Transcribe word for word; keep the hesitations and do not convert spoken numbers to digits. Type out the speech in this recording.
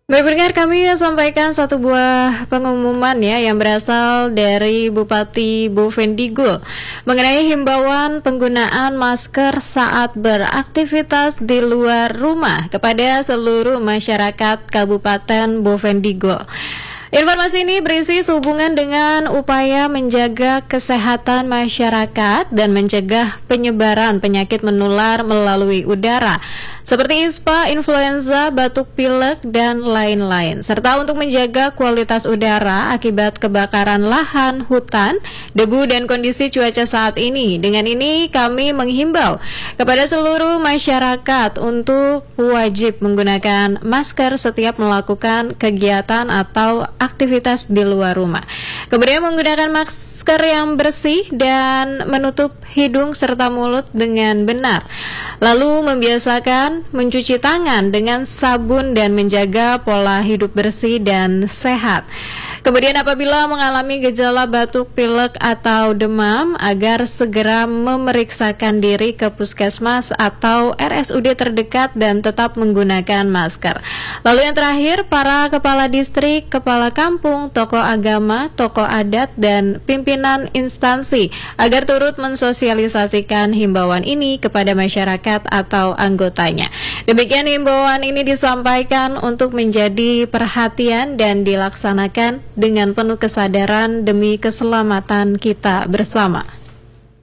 Baik pendengar, kami sampaikan satu buah pengumuman ya yang berasal dari Bupati Bovendigul mengenai himbauan penggunaan masker saat beraktivitas di luar rumah kepada seluruh masyarakat Kabupaten Bovendigul. Informasi ini berisi sehubungan dengan upaya menjaga kesehatan masyarakat dan mencegah penyebaran penyakit menular melalui udara seperti ispa, influenza, batuk pilek, dan lain-lain, serta untuk menjaga kualitas udara akibat kebakaran lahan, hutan, debu, dan kondisi cuaca saat ini. Dengan ini kami menghimbau kepada seluruh masyarakat untuk wajib menggunakan masker setiap melakukan kegiatan atau aktivitas di luar rumah. Kemudian menggunakan masker yang bersih dan menutup hidung serta mulut dengan benar. Lalu membiasakan mencuci tangan dengan sabun dan menjaga pola hidup bersih dan sehat. Kemudian apabila mengalami gejala batuk, pilek, atau demam, agar segera memeriksakan diri ke puskesmas atau R S U D terdekat dan tetap menggunakan masker. Lalu yang terakhir, para kepala distrik, kepala kampung, tokoh agama, tokoh adat, dan pimpinan instansi agar turut mensosialisasikan himbauan ini kepada masyarakat atau anggotanya. Demikian himbauan ini disampaikan untuk menjadi perhatian dan dilaksanakan dengan penuh kesadaran demi keselamatan kita bersama.